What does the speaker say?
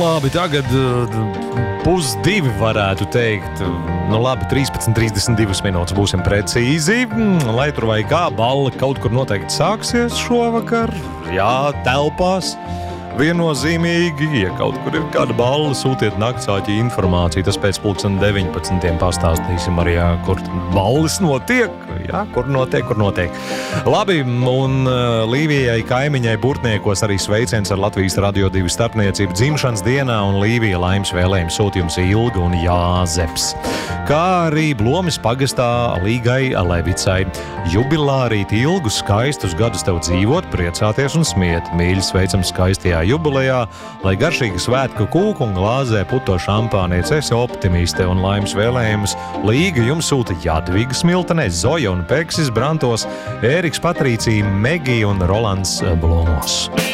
labi, tagad pusdivi varētu teikt. Nu labi, 13:32 minūtes būsim precīzi. Lai tur vai kā, balla kaut kur noteikti sāksies šovakar. Jā, telpās. Viennozīmīgi, ja kaut kur ir kāda balla, sūtiet naktsāķi informāciju. Tas pēc 19:00 pastāstīsim arī, kur balles notiek. Jā, kur notiek. Labi, un Līvijai kaimiņai Burtniekos arī sveiciens ar Latvijas Radio 2 starpniecību dzimšanas dienā, un Līvija laimes vēlējums sūtījums Ilga un Jāzeps. Kā arī Blomis pagastā Līgai Levicai. Jubilārīt Ilgu, skaistus gadus tev dzīvot, priecāties un smiet. Mīļi sveicam skaistajā jubilejā, lai garšīgi svētku kūku un glāzē puto šampāniec. Esi optimiste un laimes vēlējumus. Līga jums sūta Jadviga Smiltenē, Zoja un Peksis Brantos, Ēriks Patrīcija, Megija un Rolands Blomos.